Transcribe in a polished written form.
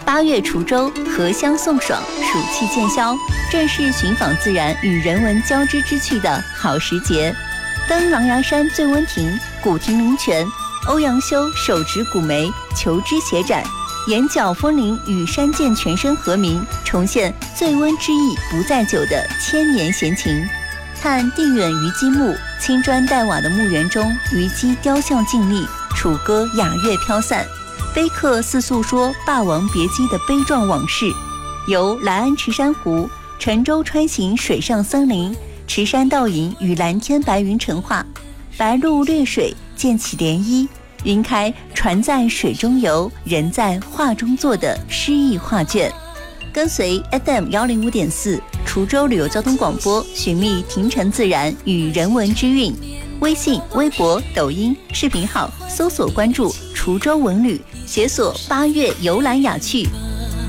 8月滁州，荷香送爽，暑气渐消，正是寻访自然与人文交织之趣的好时节。登狼牙山醉温亭，古亭灵泉，欧阳修手执古梅，求知协展，眼角风铃与山涧泉声和鸣，重现醉温之意不在酒的千年闲情。看地远虞姬墓，青砖黛瓦的墓园中，虞姬雕像静立，楚歌雅乐飘散，碑刻似诉说霸王别姬的悲壮往事。由来安池珊瑚、沉舟穿行水上森林，池山倒影与蓝天白云成画，白鹭掠水，溅起涟漪，云开船在水中游，人在画中坐的诗意画卷。跟随 FM105.4 滁州旅游交通广播，寻觅亭城自然与人文之韵。微信、微博、抖音视频号搜索关注滁州文旅，解锁8月游览雅趣，